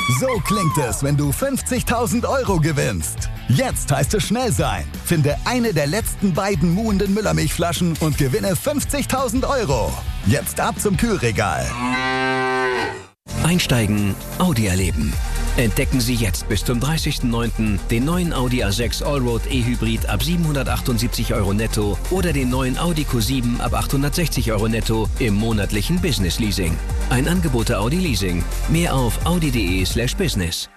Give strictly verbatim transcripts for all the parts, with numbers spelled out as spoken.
So klingt es, wenn du fünfzigtausend Euro gewinnst. Jetzt heißt es schnell sein. Finde eine der letzten beiden muhenden Müllermilchflaschen und gewinne fünfzigtausend Euro. Jetzt ab zum Kühlregal. Einsteigen, Audi erleben. Entdecken Sie jetzt bis zum dreißigsten neunten den neuen Audi A sechs Allroad E-Hybrid ab siebenhundertachtundsiebzig Euro netto oder den neuen Audi Q sieben ab achthundertsechzig Euro netto im monatlichen Business Leasing. Ein Angebot der Audi Leasing. Mehr auf audi.de slash business.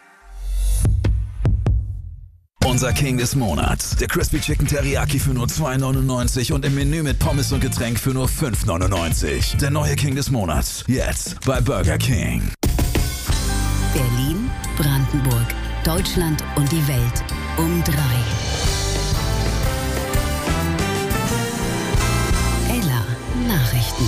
Unser King des Monats. Der Crispy Chicken Teriyaki für nur zwei neunundneunzig und im Menü mit Pommes und Getränk für nur fünf neunundneunzig. Der neue King des Monats. Jetzt bei Burger King. Berlin, Brandenburg, Deutschland und die Welt um drei. Ella Nachrichten.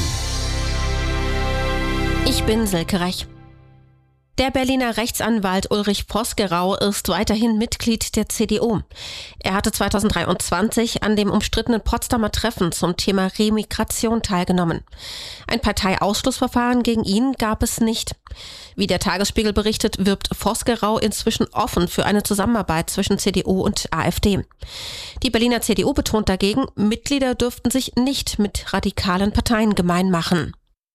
Ich bin Silke Rech. Der Berliner Rechtsanwalt Ulrich Vosgerau ist weiterhin Mitglied der C D U. Er hatte zweitausenddreiundzwanzig an dem umstrittenen Potsdamer Treffen zum Thema Remigration teilgenommen. Ein Parteiausschlussverfahren gegen ihn gab es nicht. Wie der Tagesspiegel berichtet, wirbt Vosgerau inzwischen offen für eine Zusammenarbeit zwischen C D U und AfD. Die Berliner C D U betont dagegen, Mitglieder dürften sich nicht mit radikalen Parteien gemein machen.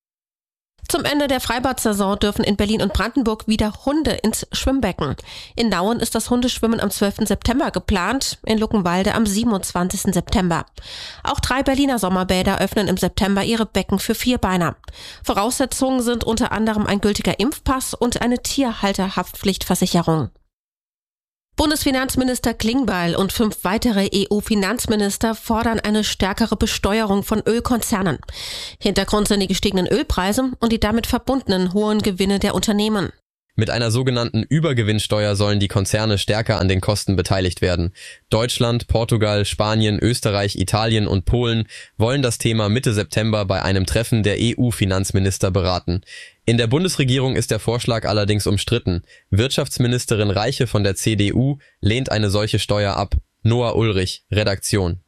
Zum Ende der Freibad-Saison dürfen in Berlin und Brandenburg wieder Hunde ins Schwimmbecken. In Nauen ist das Hundeschwimmen am zwölften September geplant, in Luckenwalde am siebenundzwanzigsten September. Auch drei Berliner Sommerbäder öffnen im September ihre Becken für Vierbeiner. Voraussetzungen sind unter anderem ein gültiger Impfpass und eine Tierhalterhaftpflichtversicherung. Bundesfinanzminister Klingbeil und fünf weitere E U-Finanzminister fordern eine stärkere Besteuerung von Ölkonzernen. Hintergrund sind die gestiegenen Ölpreise und die damit verbundenen hohen Gewinne der Unternehmen. Mit einer sogenannten Übergewinnsteuer sollen die Konzerne stärker an den Kosten beteiligt werden. Deutschland, Portugal, Spanien, Österreich, Italien und Polen wollen das Thema Mitte September bei einem Treffen der E U-Finanzminister beraten. In der Bundesregierung ist der Vorschlag allerdings umstritten. Wirtschaftsministerin Reiche von der C D U lehnt eine solche Steuer ab. Noah Ulrich, Redaktion.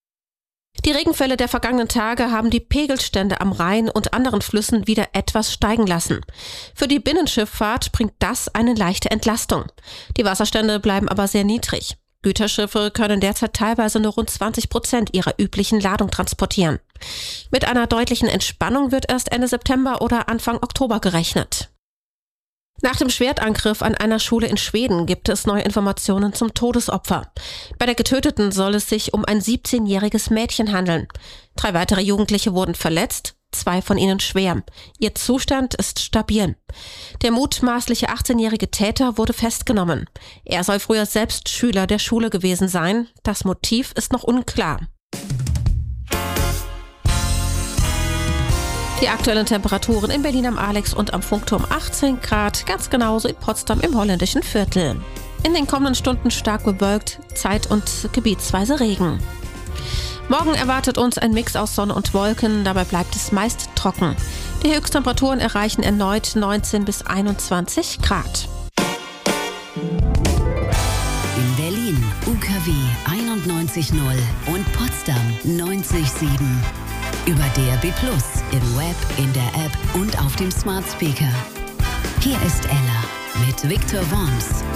Die Regenfälle der vergangenen Tage haben die Pegelstände am Rhein und anderen Flüssen wieder etwas steigen lassen. Für die Binnenschifffahrt bringt das eine leichte Entlastung. Die Wasserstände bleiben aber sehr niedrig. Güterschiffe können derzeit teilweise nur rund zwanzig Prozent ihrer üblichen Ladung transportieren. Mit einer deutlichen Entspannung wird erst Ende September oder Anfang Oktober gerechnet. Nach dem Schwertangriff an einer Schule in Schweden gibt es neue Informationen zum Todesopfer. Bei der Getöteten soll es sich um ein siebzehnjähriges Mädchen handeln. Drei weitere Jugendliche wurden verletzt, zwei von ihnen schwer. Ihr Zustand ist stabil. Der mutmaßliche achtzehnjährige Täter wurde festgenommen. Er soll früher selbst Schüler der Schule gewesen sein. Das Motiv ist noch unklar. Die aktuellen Temperaturen in Berlin am Alex und am Funkturm achtzehn Grad, ganz genauso in Potsdam im holländischen Viertel. In den kommenden Stunden stark bewölkt, zeit- und gebietsweise Regen. Morgen erwartet uns ein Mix aus Sonne und Wolken, dabei bleibt es meist trocken. Die Höchsttemperaturen erreichen erneut neunzehn bis einundzwanzig Grad. In Berlin U K W einundneunzig Komma null und Potsdam neunzig Komma sieben. Über D A B plus, im Web, in der App und auf dem Smart Speaker. Hier ist Ella mit Victor Worms.